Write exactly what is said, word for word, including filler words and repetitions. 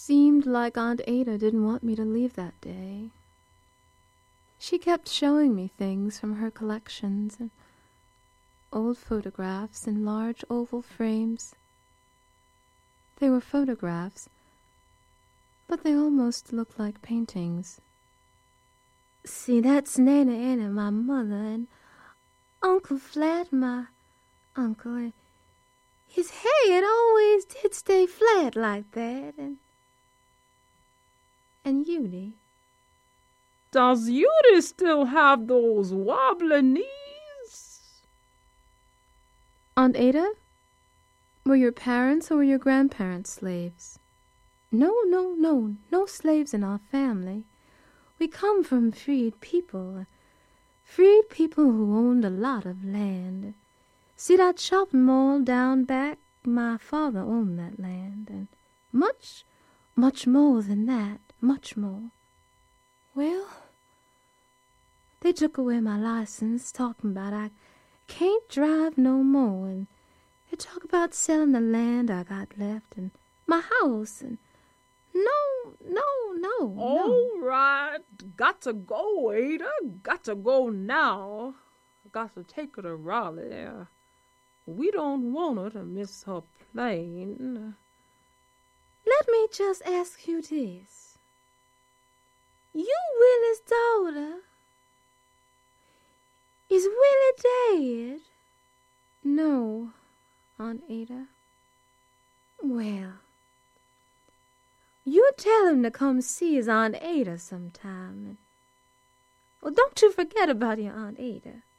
seemed like Aunt Ada didn't want me to leave that day. She kept showing me things from her collections, and old photographs in large oval frames. They were photographs, but they almost looked like paintings. See, that's Nana Anna, my mother, and Uncle Flat, my uncle, and his hair, it always did stay flat like that, and and Eudy. Does Eudy still have those wobbly knees? Aunt Ada, were your parents or were your grandparents slaves? No, no, no, no slaves in our family. We come from freed people, freed people who owned a lot of land. See that shopping mall down back? My father owned that land, and much, much more than that, much more. Well, they took away my license, talking about I can't drive no more, and they talk about selling the land I got left, and my house, and no, no, no, All no. right, got to go, Ada, got to go now. Got to take her to Raleigh. We don't want her to miss her plane. Let me just ask you this. You Willie's daughter? Is Willie dead? No, Aunt Ada. Well, you tell him to come see his Aunt Ada sometime. And, well, don't you forget about your Aunt Ada.